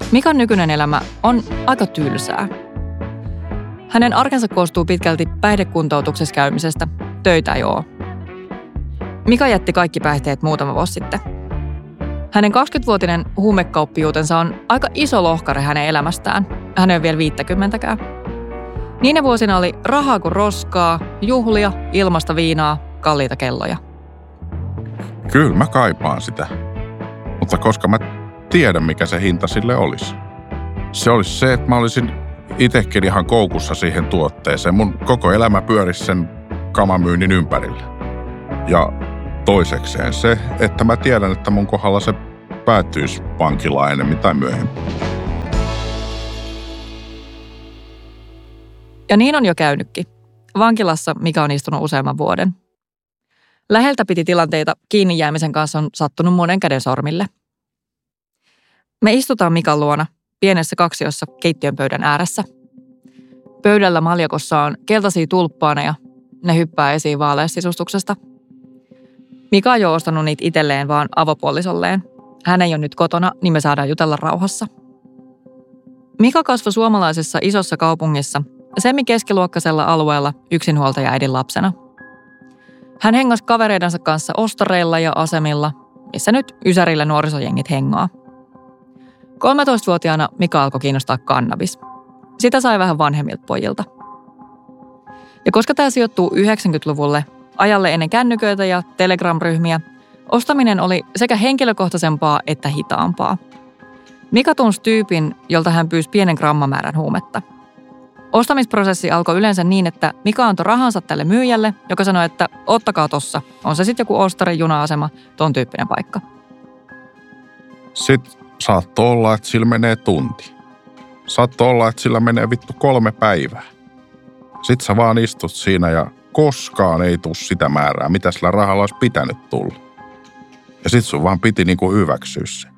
Mikan nykyinen elämä on aika tylsää. Hänen arkensa koostuu pitkälti päihdekuntoutuksessa käymisestä, töitä ei ole. Mika jätti kaikki päihteet muutama vuosi sitten. Hänen 20-vuotinen huumekauppiuutensa on aika iso lohkare hänen elämästään. Hän ei ole vielä 50-kään. Niinä vuosina oli rahaa kuin roskaa, juhlia, ilmasta viinaa, kalliita kelloja. Kyllä mä kaipaan sitä, mutta koska mä tiedän mikä se hinta sille olisi. Se olisi se, että mä olisin itsekin ihan koukussa siihen tuotteeseen. Mun koko elämä pyörisi sen kamamyynnin ympärillä. Ja toisekseen se, että mä tiedän, että mun kohdalla se päättyisi vankilaan enemmän tai myöhemmin. Ja niin on jo käynytkin. Vankilassa Mika on istunut useamman vuoden. Läheltä piti tilanteita kiinni jäämisen kanssa on sattunut monen käden sormille. Me istutaan Mikan luona pienessä kaksiossa keittiön pöydän ääressä. Pöydällä maljakossa on keltaisia tulppaaneja. Ne hyppää esiin vaaleassisustuksesta. Mika on jo ostanut niitä itselleen vaan avopuolisolleen. Hän ei ole nyt kotona, niin me saadaan jutella rauhassa. Mika kasvoi suomalaisessa isossa kaupungissa semi-keskiluokkaisella alueella yksinhuoltajaäidin lapsena. Hän hengasi kavereidensa kanssa ostareilla ja asemilla, missä nyt ysärillä nuorisojengit hengaa. 13-vuotiaana Mika alkoi kiinnostaa kannabis. Sitä sai vähän vanhemmilta pojilta. Ja koska tämä sijoittuu 90-luvulle, ajalle ennen kännyköitä ja Telegram-ryhmiä, ostaminen oli sekä henkilökohtaisempaa että hitaampaa. Mika tunsi tyypin, jolta hän pyysi pienen grammamäärän huumetta. Ostamisprosessi alkoi yleensä niin, että Mika antoi rahansa tälle myyjälle, joka sanoi, että ottakaa tossa. On se sitten joku ostari, juna-asema, ton tyyppinen paikka. Sitten saattoi olla, että sillä menee tunti. Saattoi olla, että sillä menee 3 päivää. Sitten sä vaan istut siinä ja koskaan ei tule sitä määrää, mitä sillä rahalla olisi pitänyt tulla. Ja sit sun vaan piti niinku hyväksyä se.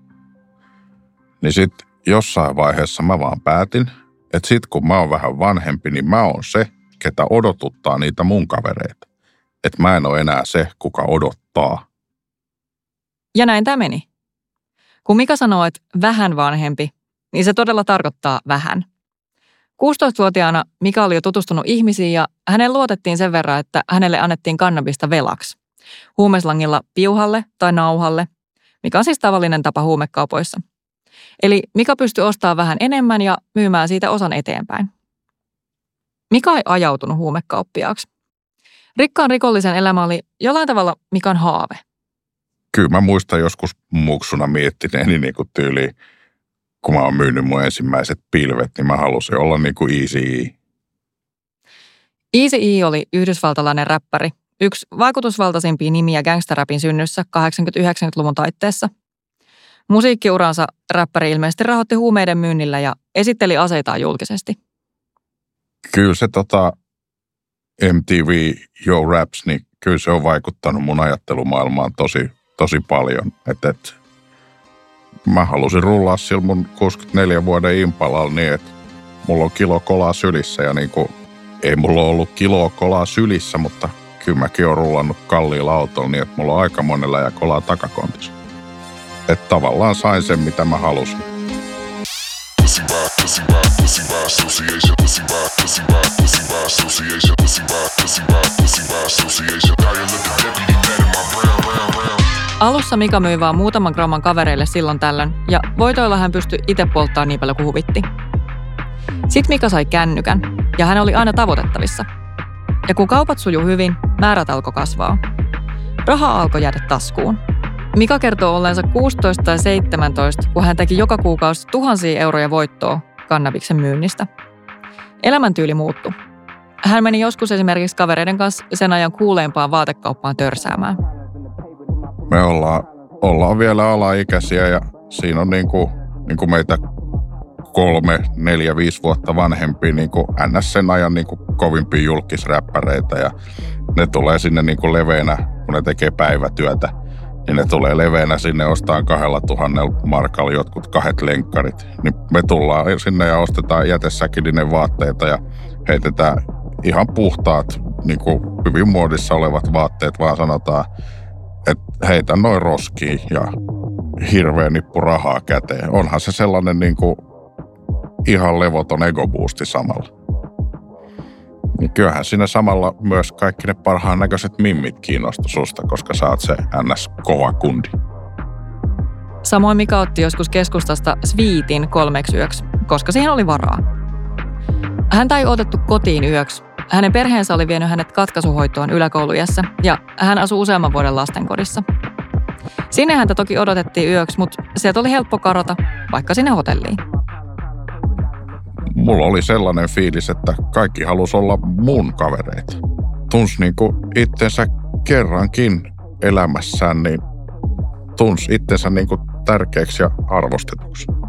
Niin sit jossain vaiheessa mä vaan päätin, että sit kun mä oon vähän vanhempi, niin mä oon se, ketä odotuttaa niitä mun kavereita. Että mä en ole enää se, kuka odottaa. Ja näin tämä meni. Kun Mika sanoo, että vähän vanhempi, niin se todella tarkoittaa vähän. 16-vuotiaana Mika oli jo tutustunut ihmisiin ja häneen luotettiin sen verran, että hänelle annettiin kannabista velaksi. Huumeslangilla piuhalle tai nauhalle, mikä on siis tavallinen tapa huumekaupoissa. Eli Mika pystyi ostamaan vähän enemmän ja myymään siitä osan eteenpäin. Mika ei ajautunut huumekauppiaaksi. Rikkaan rikollisen elämä oli jollain tavalla Mikan haave. Kyllä mä muistan joskus muksuna miettineeni niin kuin tyyliin, kun mä oon myynyt mun ensimmäiset pilvet, niin mä halusin olla niin kuin Eazy-E. Eazy-E oli yhdysvaltalainen räppäri, yksi vaikutusvaltaisimpia nimiä gangsterrapin synnyssä 80-90-luvun taitteessa. Musiikkiuransa räppäri ilmeisesti rahoitti huumeiden myynnillä ja esitteli aseitaan julkisesti. Kyllä se MTV Yo Raps, niin kyllä se on vaikuttanut mun ajattelumaailmaan tosi paljon. Et mä halusin rullaa sillä mun 64 vuoden Impalalla niin, että mulla on kilo kolaa sylissä ja niinku, ei mulla ollut kiloa kolaa sylissä, mutta kyllä mäkin oon rullannut kalliilla autolla niin, että mulla on aika monella ja kolaa takakontissa. Että tavallaan sain sen, mitä mä halusin. Alussa Mika myi vaan muutaman gramman kavereille silloin tällöin, ja voitoilla hän pystyi itse polttamaan niin paljon kuin huvitti. Sitten Mika sai kännykän, ja hän oli aina tavoitettavissa. Ja kun kaupat sujui hyvin, määrät alkoi kasvaa. Raha alkoi jäädä taskuun. Mika kertoo olleensa 16 tai 17, kun hän teki joka kuukausi tuhansia euroja voittoa kannabiksen myynnistä. Elämäntyyli muuttui. Hän meni joskus esimerkiksi kavereiden kanssa sen ajan kuuleimpaan vaatekauppaan törsäämään. Me ollaan vielä alaikäisiä ja siinä on niin kuin meitä 3, 4, 5 vuotta vanhempia niin kuin NS sen ajan niin kuin kovimpia julkisräppäreitä ja ne tulee sinne niin kuin leveänä, kun ne tekee päivätyötä. Niin ne tulee leveänä sinne ostaa 2,000 markalla jotkut 2 lenkkarit. Niin me tullaan sinne ja ostetaan jätesäkillinen vaatteita ja heitetään ihan puhtaat, niin kuin hyvin muodissa olevat vaatteet, vaan sanotaan, että heitä noin roskiin ja hirveä nippu rahaa käteen. Onhan se sellainen niin kuin ihan levoton ego-boosti samalla. Niin kyllähän siinä samalla myös kaikki ne parhaan näköiset mimmit kiinnostu susta, koska sä oot se NS-kova kundi. Samoin Mika otti joskus keskustasta sviitin 3 yöksi, koska siihen oli varaa. Häntä ei otettu kotiin yöksi. Hänen perheensä oli vienyt hänet katkaisuhoitoon yläkouluiässä ja hän asui useamman vuoden lastenkodissa. Sinne häntä toki odotettiin yöksi, mutta sieltä oli helppo karata, vaikka sinne hotelliin. Mulla oli sellainen fiilis, että kaikki halusi olla mun kavereita. Tunsi niinku itsensä kerrankin elämässään, niin tunsi itsensä niinku tärkeäksi ja arvostetuksi.